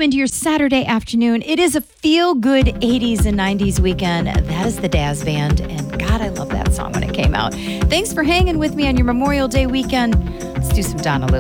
welcome into your Saturday afternoon. It is a feel-good 80s and 90s weekend. That is the Dazz Band, and God, I love that song when it came out. Thanks for hanging with me on your Memorial Day weekend. Let's do some Donna Lewis.